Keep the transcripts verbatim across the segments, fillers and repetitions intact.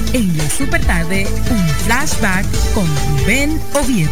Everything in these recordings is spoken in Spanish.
En la super tarde, un flashback con Ben Oviedo.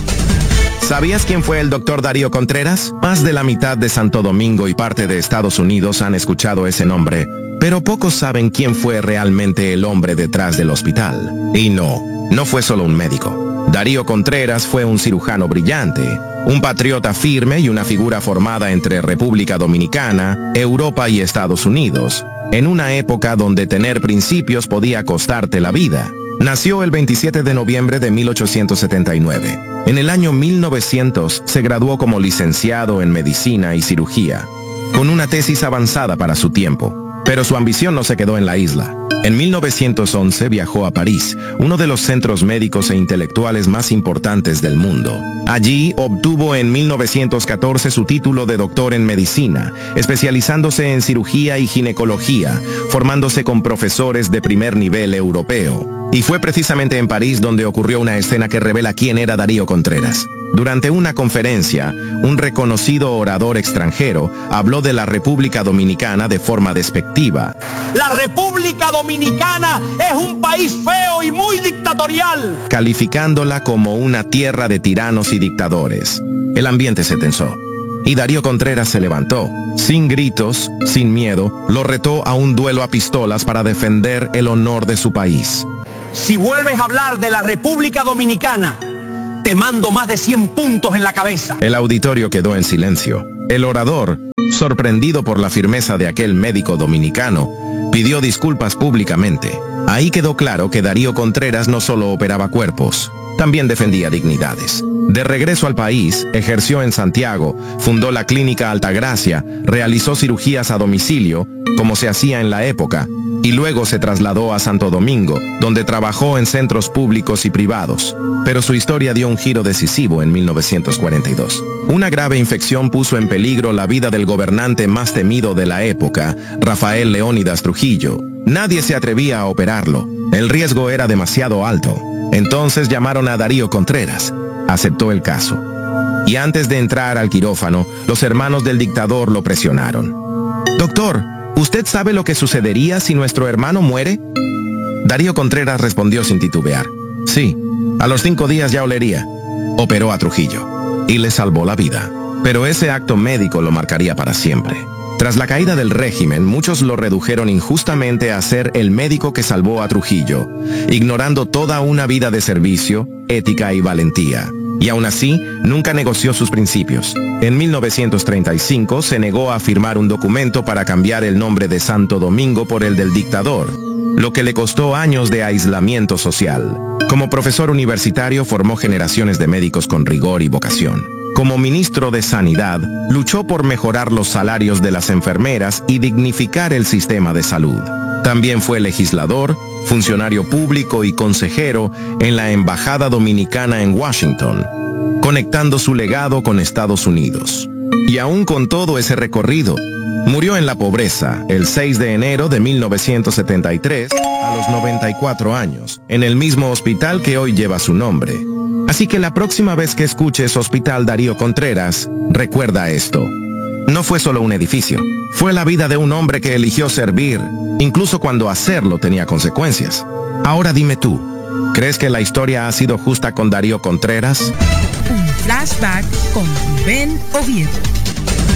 ¿Sabías quién fue el doctor Darío Contreras? Más de la mitad de Santo Domingo y parte de Estados Unidos han escuchado ese nombre, pero pocos saben quién fue realmente el hombre detrás del hospital. Y no, no fue solo un médico. Darío Contreras fue un cirujano brillante, un patriota firme y una figura formada entre República Dominicana, Europa y Estados Unidos, en una época donde tener principios podía costarte la vida. Nació el veintisiete de noviembre de mil ochocientos setenta y nueve. En el año mil novecientos se graduó como licenciado en medicina y cirugía, con una tesis avanzada para su tiempo. Pero su ambición no se quedó en la isla. En mil novecientos once viajó a París, uno de los centros médicos e intelectuales más importantes del mundo. Allí obtuvo en mil novecientos catorce su título de doctor en medicina, especializándose en cirugía y ginecología, formándose con profesores de primer nivel europeo. Y fue precisamente en París donde ocurrió una escena que revela quién era Darío Contreras. Durante una conferencia, un reconocido orador extranjero habló de la República Dominicana de forma despectiva. La República Dominicana es un país feo y muy dictatorial, calificándola como una tierra de tiranos y dictadores. El ambiente se tensó, y Darío Contreras se levantó. Sin gritos, sin miedo, lo retó a un duelo a pistolas para defender el honor de su país. Si vuelves a hablar de la República Dominicana, te mando más de cien puntos en la cabeza. El auditorio quedó en silencio. El orador, sorprendido por la firmeza de aquel médico dominicano, pidió disculpas públicamente. Ahí quedó claro que Darío Contreras no solo operaba cuerpos, también defendía dignidades. De regreso al país, ejerció en Santiago, fundó la Clínica Altagracia, realizó cirugías a domicilio, como se hacía en la época, y luego se trasladó a Santo Domingo, donde trabajó en centros públicos y privados. Pero su historia dio un giro decisivo en mil novecientos cuarenta y dos. Una grave infección puso en peligro la vida del gobernante más temido de la época, Rafael Leónidas Trujillo. Nadie se atrevía a operarlo. El riesgo era demasiado alto. Entonces llamaron a Darío Contreras. Aceptó el caso. Y antes de entrar al quirófano, los hermanos del dictador lo presionaron. «Doctor, ¿usted sabe lo que sucedería si nuestro hermano muere?» Darío Contreras respondió sin titubear. «Sí, a los cinco días ya olería». Operó a Trujillo y le salvó la vida. Pero ese acto médico lo marcaría para siempre. Tras la caída del régimen, muchos lo redujeron injustamente a ser el médico que salvó a Trujillo, ignorando toda una vida de servicio, ética y valentía. Y aún así, nunca negoció sus principios. En mil novecientos treinta y cinco se negó a firmar un documento para cambiar el nombre de Santo Domingo por el del dictador, lo que le costó años de aislamiento social. Como profesor universitario formó generaciones de médicos con rigor y vocación. Como ministro de Sanidad, luchó por mejorar los salarios de las enfermeras y dignificar el sistema de salud. También fue legislador, funcionario público y consejero en la Embajada Dominicana en Washington, conectando su legado con Estados Unidos. Y aún con todo ese recorrido, murió en la pobreza el seis de enero de mil novecientos setenta y tres, a los noventa y cuatro años, en el mismo hospital que hoy lleva su nombre. Así que la próxima vez que escuches Hospital Darío Contreras, recuerda esto. No fue solo un edificio, fue la vida de un hombre que eligió servir, incluso cuando hacerlo tenía consecuencias. Ahora dime tú, ¿crees que la historia ha sido justa con Darío Contreras? Un flashback con Ben Oviedo.